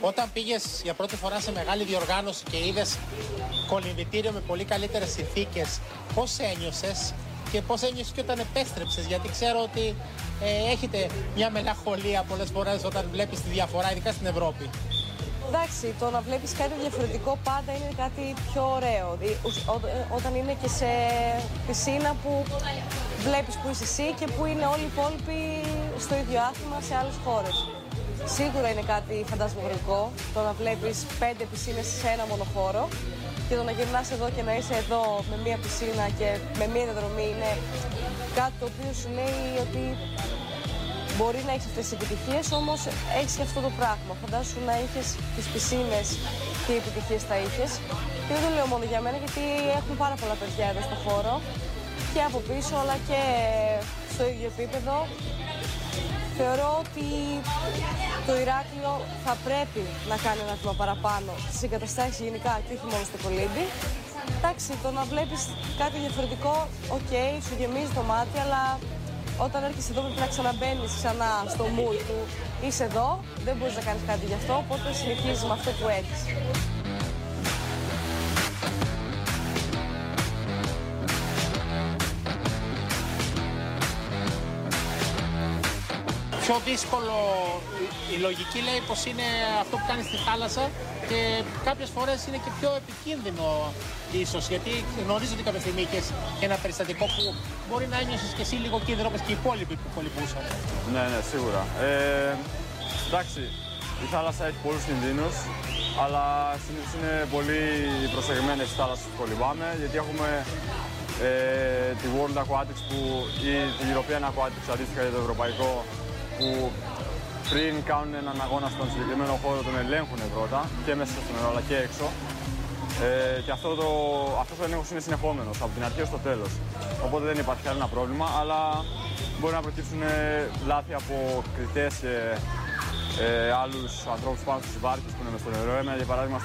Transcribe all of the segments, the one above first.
Όταν πήγες για πρώτη φορά σε μεγάλη διοργάνωση και είδες κολυμβητήριο με πολύ καλύτερες συνθήκες, πώς ένιωσες και πώς ένιωσες και όταν επέστρεψες? Γιατί ξέρω ότι έχετε μια μελαγχολία πολλές φορές όταν βλέπεις τη διαφορά, ειδικά στην Ευρώπη. Εντάξει, το να βλέπεις κάτι διαφορετικό πάντα είναι κάτι πιο ωραίο. Όταν είναι και σε πισίνα που βλέπεις που είσαι εσύ και που είναι όλοι οι υπόλοιποι στο ίδιο άθλημα σε άλλες χώρες. Σίγουρα είναι κάτι φαντασμογορικό το να βλέπεις 5 πισίνες σε ένα μόνο χώρο και το να γυρνάς εδώ και να είσαι εδώ με μία πισίνα και με μία διαδρομή είναι κάτι το οποίο σου λέει ότι μπορεί να έχεις αυτές τις επιτυχίες, όμως έχεις και αυτό το πράγμα. Φαντάσου να είχες τις πισίνες και οι επιτυχίες θα είχες. Και δεν το λέω μόνο για μένα, γιατί έχουμε πάρα πολλά παιδιά εδώ στο χώρο και από πίσω αλλά και στο ίδιο επίπεδο. Θεωρώ ότι το Ηράκλειο θα πρέπει να κάνει ένα βήμα παραπάνω στις εγκαταστάσεις γενικά και όχι μόνο στο κολύμπι. Εντάξει, το να βλέπεις κάτι διαφορετικό, οκ, σου γεμίζει το μάτι, αλλά όταν έρχεσαι εδώ πρέπει να ξαναμπαίνεις ξανά στο mood του. Είσαι εδώ, δεν μπορείς να κάνεις κάτι γι' αυτό, οπότε συνεχίζεις με αυτό που έχεις. Πιο δύσκολο, η λογική λέει πως είναι αυτό που κάνεις στη θάλασσα και κάποιες φορές είναι και πιο επικίνδυνο ίσως, γιατί γνωρίζω ότι κάποια στιγμή είχες ένα περιστατικό που μπορεί να ένιωσες και εσύ λίγο κίνδυνο όπως και οι υπόλοιποι που κολυμπούσαν. Ναι, σίγουρα. Εντάξει, η θάλασσα έχει πολλούς κινδύνους, αλλά συνήθως είναι πολύ προσεγμένες οι θάλασσες που κολυμπάμε, γιατί έχουμε τη World Aquatics ή τη European Aquatics, αντίστοιχα για το ευρωπαϊκό, που πριν κάνουν έναν αγώνα στον συγκεκριμένο χώρο τον ελέγχουν πρώτα και μέσα στο νερό αλλά και έξω. Και αυτός ο έλεγχος είναι συνεχόμενος από την αρχή ως το τέλος. Οπότε δεν υπάρχει κανένα πρόβλημα, αλλά μπορεί να προκύψουν λάθη από κριτές και άλλους ανθρώπους πάνω στις βάρκες που είναι μες στο νερό. Έμενα για παράδειγμα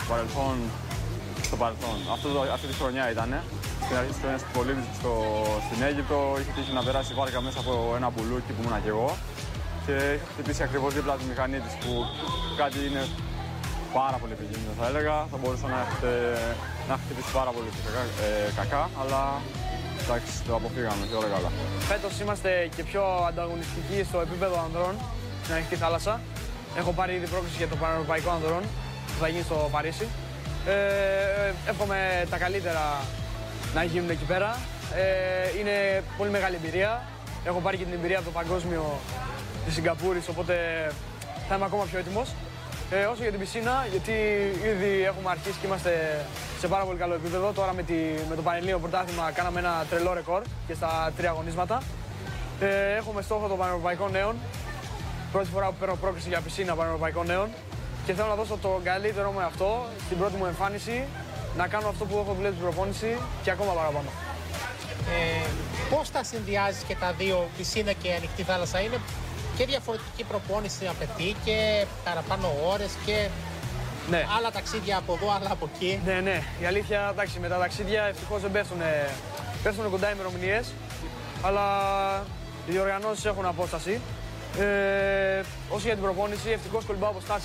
στο παρελθόν. Αυτή τη χρονιά ήταν. Στην αρχή της χρονιάς που κολύμπησε στην Αίγυπτο, είχε τύχει να περάσει η βάρκα μέσα από ένα μπουλούκι που ήμουνα κι εγώ. Και είχα χτυπήσει ακριβώς δίπλα τη μηχανή της, που κάτι είναι πάρα πολύ επικίνδυνο θα έλεγα. Θα μπορούσα να χτυπήσει πάρα πολύ κακά, αλλά εντάξει, το αποφύγαμε και όλα καλά. Φέτος είμαστε και πιο ανταγωνιστικοί στο επίπεδο ανδρών στην ανοιχτή θάλασσα. Έχω πάρει ήδη πρόκληση για το Πανευρωπαϊκό Ανδρών που θα γίνει στο Παρίσι. Εύχομαι τα καλύτερα να γίνουν εκεί πέρα. Είναι πολύ μεγάλη εμπειρία. Έχω πάρει και την εμπειρία από το παγκόσμιο της Σιγκαπούρης, οπότε θα είμαι ακόμα πιο έτοιμος. Όσο για την πισίνα, γιατί ήδη έχουμε αρχίσει και είμαστε σε πάρα πολύ καλό επίπεδο. Τώρα με το Πανελλήνιο Πρωτάθλημα κάναμε ένα τρελό ρεκόρ και στα 3 αγωνίσματα. Έχουμε στόχο των Πανευρωπαϊκών Νέων. Πρώτη φορά που παίρνω πρόκριση για πισίνα Πανευρωπαϊκών Νέων. Και θέλω να δώσω το καλύτερο με αυτό, στην πρώτη μου εμφάνιση, να κάνω αυτό που έχω δουλέψει στην προπόνηση και ακόμα παραπάνω. Πώς τα συνδυάζεις και τα δύο, πισίνα και ανοιχτή θάλασσα? Είναι και διαφορετική προπόνηση απαιτεί και παραπάνω ώρες και ναι, άλλα ταξίδια από εδώ, άλλα από εκεί. Ναι. Η αλήθεια, εντάξει, με τα ταξίδια ευτυχώς δεν πέφτουν κοντά οι ημερομηνίες, αλλά οι διοργανώσεις έχουν απόσταση. Όσο για την προπόνηση, ευτυχώς κολυμπάω αποστάσεις.